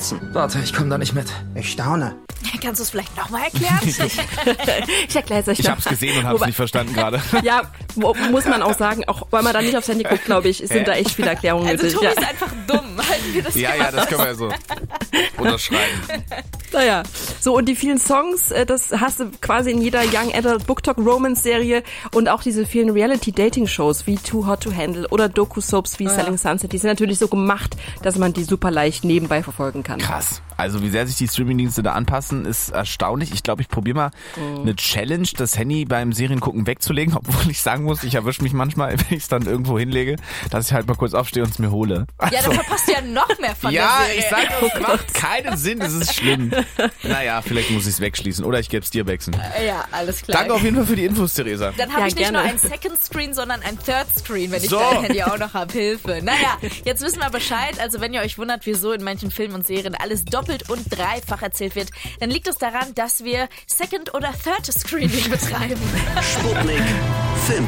einsetzen. Warte, ich komme da nicht mit. Ich staune. Kannst du es vielleicht nochmal erklären? Ich erkläre es euch noch. Ich hab's gesehen und hab's nicht verstanden gerade. Ja, muss man auch sagen, auch weil man da nicht aufs Handy guckt, glaube ich, sind da echt viele Erklärungen Also nötig. Tobi ist einfach dumm. Halten wir das Ja, das können wir ja so unterschreiben. Naja, so und die vielen Songs, das hast du quasi in jeder Young Adult Booktalk Romance Serie und auch diese vielen Reality-Dating-Shows wie Too Hot to Handle oder Doku-Soaps wie Selling Sunset, die sind natürlich so gemacht, dass man die super leicht nebenbei verfolgen kann. Krass. Also wie sehr sich die Streamingdienste da anpassen, ist erstaunlich. Ich glaube, ich probiere mal eine Challenge, das Handy beim Seriengucken wegzulegen, obwohl ich sagen muss, ich erwische mich manchmal, wenn ich es dann irgendwo hinlege, dass ich halt mal kurz aufstehe und es mir hole. Ja, dann verpasst du ja noch mehr von der Serie. Ich sag, es macht keinen Sinn, es ist schlimm. Naja, vielleicht muss ich es wegschließen oder ich gebe es dir, Bexen. Ja, alles klar. Danke auf jeden Fall für die Infos, Theresa. Dann habe ich nicht gerne. nur ein Second Screen, sondern ein Third Screen, wenn ich So. dein Handy auch noch habe. Hilfe. Naja, jetzt wissen wir Bescheid. Also wenn ihr euch wundert, wieso in manchen Filmen und Serien alles doppelt und dreifach erzählt wird, dann liegt es daran, dass wir Second- oder Third Screening betreiben. Sputnik Film.